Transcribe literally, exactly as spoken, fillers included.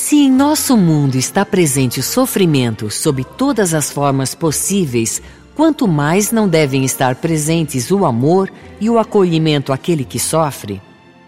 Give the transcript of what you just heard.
Se em nosso mundo está presente o sofrimento sob todas as formas possíveis, quanto mais não devem estar presentes o amor e o acolhimento àquele que sofre?